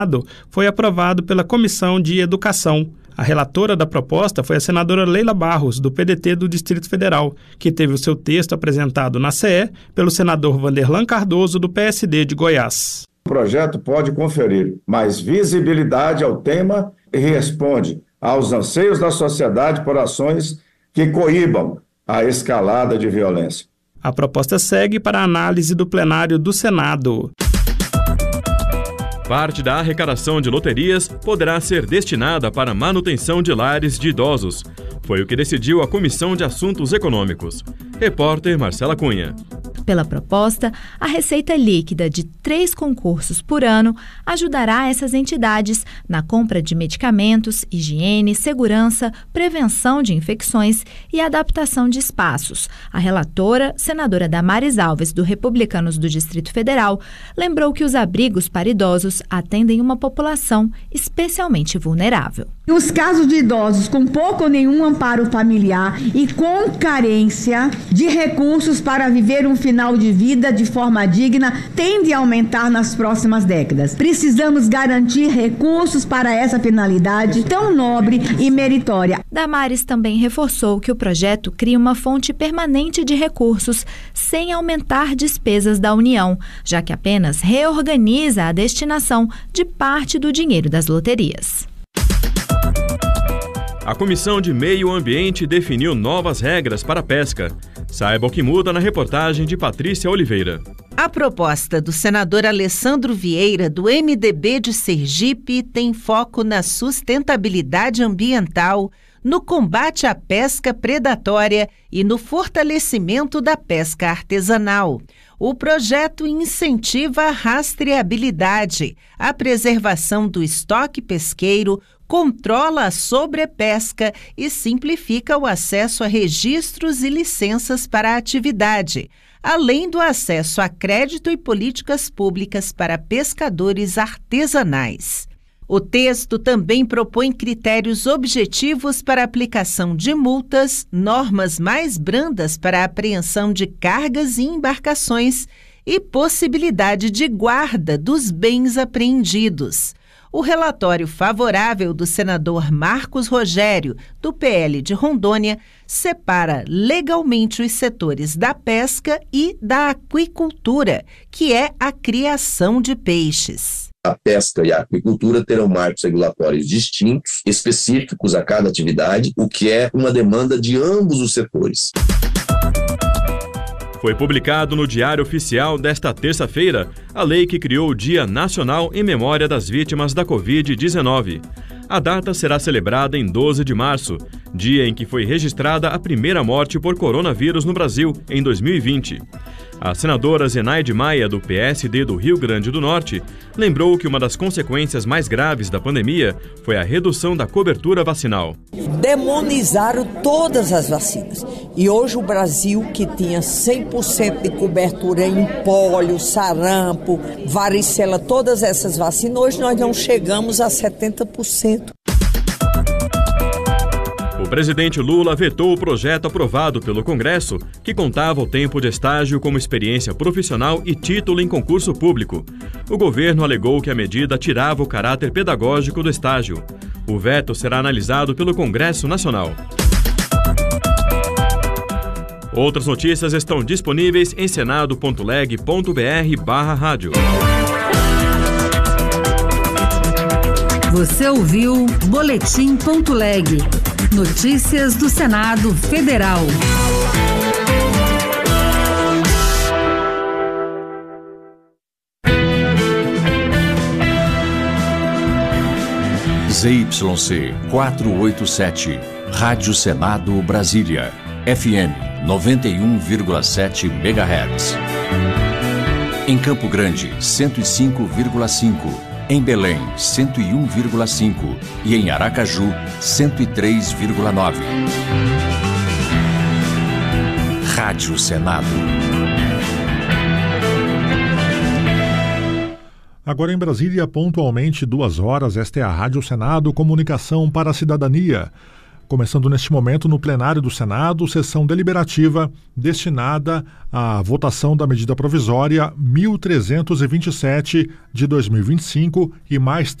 foi aprovado pela Comissão de Educação. A relatora da proposta foi a senadora Leila Barros, do PDT do Distrito Federal, que teve o seu texto apresentado na CE pelo senador Vanderlan Cardoso, do PSD de Goiás. O projeto pode conferir mais visibilidade ao tema e responde aos anseios da sociedade por ações que coíbam a escalada de violência. A proposta segue para a análise do plenário do Senado. Parte da arrecadação de loterias poderá ser destinada para manutenção de lares de idosos. Foi o que decidiu a Comissão de Assuntos Econômicos. Repórter Marcela Cunha. Pela proposta, a receita líquida de 3 concursos por ano ajudará essas entidades na compra de medicamentos, higiene, segurança, prevenção de infecções e adaptação de espaços. A relatora, senadora Damares Alves, do Republicanos do Distrito Federal, lembrou que os abrigos para idosos atendem uma população especialmente vulnerável. Os casos de idosos com pouco ou nenhum amparo familiar e com carência de recursos para viver um final de vida de forma digna tende a aumentar nas próximas décadas. Precisamos garantir recursos para essa finalidade tão nobre e meritória. Damares também reforçou que o projeto cria uma fonte permanente de recursos sem aumentar despesas da União, já que apenas reorganiza a destinação de parte do dinheiro das loterias. A Comissão de Meio Ambiente definiu novas regras para a pesca. Saiba o que muda na reportagem de Patrícia Oliveira. A proposta do senador Alessandro Vieira, do MDB de Sergipe, tem foco na sustentabilidade ambiental, no combate à pesca predatória e no fortalecimento da pesca artesanal. O projeto incentiva a rastreabilidade, a preservação do estoque pesqueiro, controla a sobrepesca e simplifica o acesso a registros e licenças para a atividade, além do acesso a crédito e políticas públicas para pescadores artesanais. O texto também propõe critérios objetivos para a aplicação de multas, normas mais brandas para a apreensão de cargas e embarcações e possibilidade de guarda dos bens apreendidos. O relatório favorável do senador Marcos Rogério, do PL de Rondônia, separa legalmente os setores da pesca e da aquicultura, que é a criação de peixes. A pesca e a aquicultura terão marcos regulatórios distintos, específicos a cada atividade, o que é uma demanda de ambos os setores. Foi publicado no Diário Oficial desta terça-feira a lei que criou o Dia Nacional em Memória das Vítimas da Covid-19. A data será celebrada em 12 de março, dia em que foi registrada a primeira morte por coronavírus no Brasil, em 2020. A senadora Zenaide Maia, do PSD do Rio Grande do Norte, lembrou que uma das consequências mais graves da pandemia foi a redução da cobertura vacinal. Demonizaram todas as vacinas. E hoje o Brasil, que tinha 100% de cobertura em pólio, sarampo, varicela, todas essas vacinas, hoje nós não chegamos a 70%. O presidente Lula vetou o projeto aprovado pelo Congresso, que contava o tempo de estágio como experiência profissional e título em concurso público. O governo alegou que a medida tirava o caráter pedagógico do estágio. O veto será analisado pelo Congresso Nacional. Outras notícias estão disponíveis em senado.leg.br/rádio. Você ouviu Boletim.leg. Notícias do Senado Federal. ZYC 487, Rádio Senado Brasília, FM 91,7 MHz. Em Campo Grande, 105,5. Em Belém, 101,5 e em Aracaju, 103,9. Rádio Senado. Agora em Brasília, pontualmente 2 horas, esta é a Rádio Senado, comunicação para a cidadania. começando neste momento no plenário do Senado, sessão deliberativa destinada à votação da medida provisória 1327 de 2025 e mais